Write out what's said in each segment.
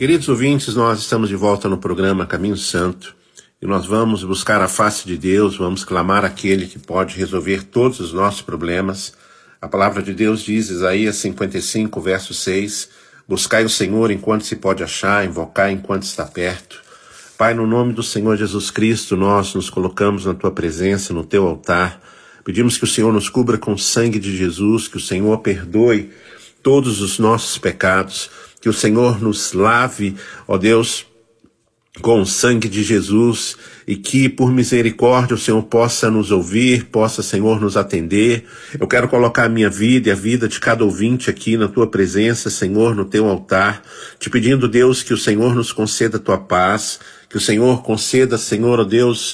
Queridos ouvintes, nós estamos de volta no programa Caminho Santo e nós vamos buscar a face de Deus, vamos clamar aquele que pode resolver todos os nossos problemas. A palavra de Deus diz, Isaías 55, verso 6, buscai o Senhor enquanto se pode achar, invocai enquanto está perto. Pai, no nome do Senhor Jesus Cristo, nós nos colocamos na Tua presença, no Teu altar. Pedimos que o Senhor nos cubra com o sangue de Jesus, que o Senhor perdoe todos os nossos pecados, que o Senhor nos lave, ó Deus, com o sangue de Jesus, e que por misericórdia o Senhor possa nos ouvir, possa, Senhor, nos atender. Eu quero colocar a minha vida e a vida de cada ouvinte aqui na Tua presença, Senhor, no Teu altar, te pedindo, Deus, que o Senhor nos conceda a Tua paz, que o Senhor conceda, Senhor, ó Deus,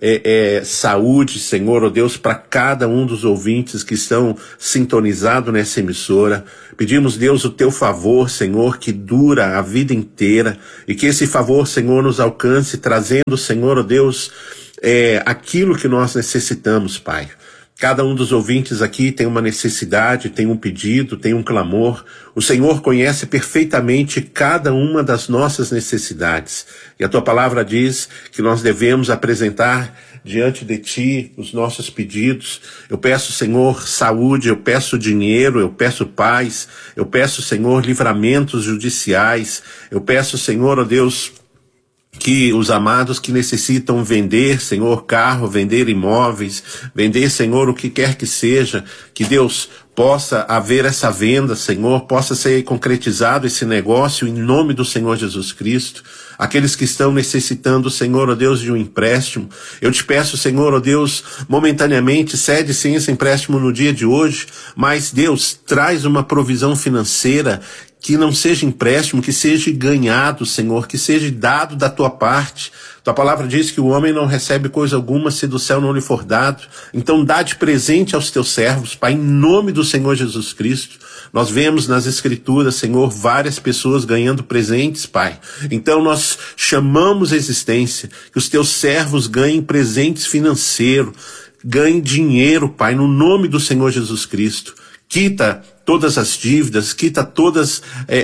saúde, Senhor, ó Deus, para cada um dos ouvintes que estão sintonizados nessa emissora. Pedimos, Deus, o Teu favor, Senhor, que dura a vida inteira, e que esse favor, Senhor, nos alcance, trazendo, Senhor, ó Deus, aquilo que nós necessitamos, Pai. Cada um dos ouvintes aqui tem uma necessidade, tem um pedido, tem um clamor. O Senhor conhece perfeitamente cada uma das nossas necessidades. E a Tua palavra diz que nós devemos apresentar diante de Ti os nossos pedidos. Eu peço, Senhor, saúde, eu peço dinheiro, eu peço paz, eu peço, Senhor, livramentos judiciais. Eu peço, Senhor, ó Deus, que os amados que necessitam vender, Senhor, carro, vender imóveis, vender, Senhor, o que quer que seja, que Deus possa haver essa venda, Senhor, possa ser concretizado esse negócio em nome do Senhor Jesus Cristo. Aqueles que estão necessitando, Senhor, ó Deus, de um empréstimo, eu te peço, Senhor, ó Deus, momentaneamente, cede sim esse empréstimo no dia de hoje, mas Deus, traz uma provisão financeira que não seja empréstimo, que seja ganhado, Senhor, que seja dado da Tua parte. Tua palavra diz que o homem não recebe coisa alguma se do céu não lhe for dado. Então dá de presente aos Teus servos, Pai, em nome do Senhor Jesus Cristo. Nós vemos nas Escrituras, Senhor, várias pessoas ganhando presentes, Pai. Então nós chamamos a existência, que os Teus servos ganhem presentes financeiros, ganhem dinheiro, Pai, no nome do Senhor Jesus Cristo. Quita todas as dívidas, quita todos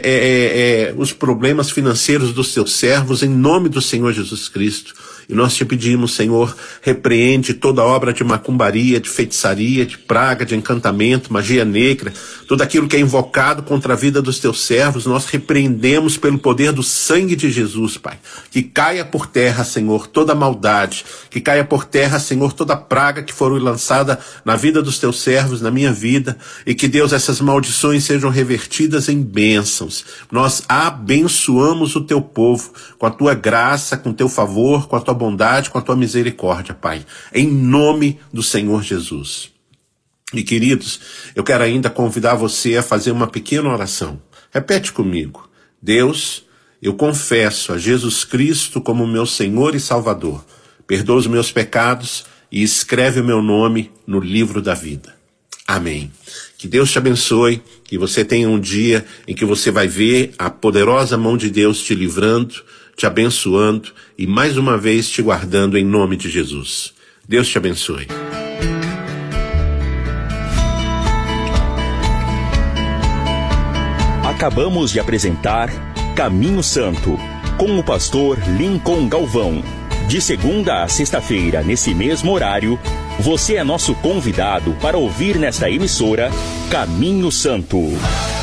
os problemas financeiros dos Teus servos, em nome do Senhor Jesus Cristo. E nós te pedimos, Senhor, repreende toda obra de macumbaria, de feitiçaria, de praga, de encantamento, magia negra, tudo aquilo que é invocado contra a vida dos Teus servos, nós repreendemos pelo poder do sangue de Jesus, Pai. Que caia por terra, Senhor, toda maldade, que caia por terra, Senhor, toda praga que for lançada na vida dos Teus servos, na minha vida, e que, Deus, essas maldições sejam revertidas em bênçãos. Nós abençoamos o Teu povo com a Tua graça, com o Teu favor, com a Tua bondade, com a Tua misericórdia, Pai, em nome do Senhor Jesus. E queridos, eu quero ainda convidar você a fazer uma pequena oração. Repete comigo. Deus, eu confesso a Jesus Cristo como meu Senhor e Salvador. Perdoa os meus pecados e escreve o meu nome no livro da vida. Amém. Que Deus te abençoe, que você tenha um dia em que você vai ver a poderosa mão de Deus te livrando, te abençoando e mais uma vez te guardando em nome de Jesus. Deus te abençoe. Acabamos de apresentar Caminho Santo, com o pastor Lincoln Galvão. De segunda a sexta-feira, nesse mesmo horário, você é nosso convidado para ouvir nesta emissora Caminho Santo.